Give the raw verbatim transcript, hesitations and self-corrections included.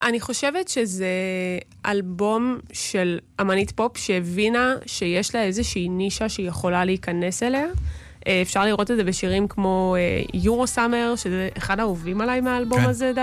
אני חושבת שזה אלבום של אמנית פופ שהבינה שיש לה איזושהי נישה שהיא יכולה להיכנס אליה. אפשר לראות את זה בשירים כמו יורו סאמר, שזה אחד האהובים עליי מהאלבום הזה